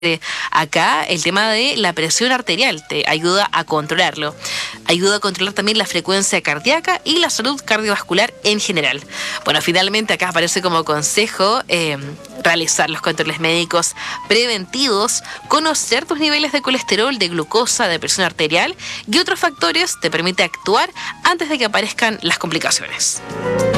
Acá el tema de la presión arterial te ayuda a controlarlo. Ayuda a controlar también la frecuencia cardíaca y la salud cardiovascular en general. Bueno, finalmente acá aparece como consejo realizar los controles médicos preventivos, conocer tus niveles de colesterol, de glucosa, de presión arterial y otros factores te permite actuar antes de que aparezcan las complicaciones.